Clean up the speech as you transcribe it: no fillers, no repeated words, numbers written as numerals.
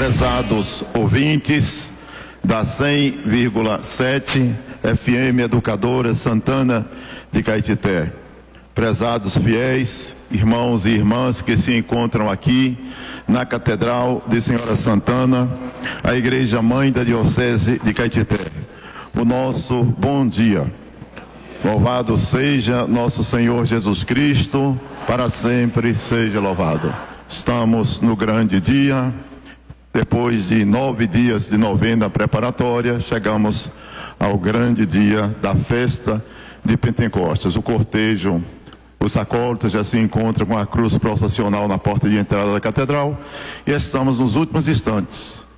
Prezados ouvintes da 100,7 FM Educadora Santana de Caetité, prezados fiéis, irmãos e irmãs que se encontram aqui na Catedral de Senhora Santana, a Igreja Mãe da Diocese de Caetité, o nosso bom dia. Louvado seja nosso Senhor Jesus Cristo, para sempre seja louvado. Estamos no grande dia, depois de 9 dias de novena preparatória, chegamos ao grande dia da festa de Pentecostes. O cortejo, os acólitos já se encontram com a cruz processional na porta de entrada da catedral e estamos nos últimos instantes